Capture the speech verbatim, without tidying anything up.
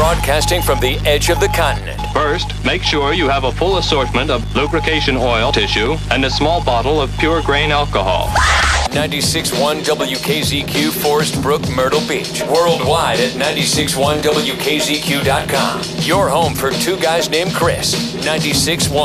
broadcasting from the edge of the continent. First, make sure you have a full assortment of lubrication oil, tissue, and a small bottle of pure grain alcohol. ninety-six point one W K Z Q, Forest Brook, Myrtle Beach. Worldwide at ninety-six point one W K Z Q dot com. Your home for two guys named Chris. ninety-six point one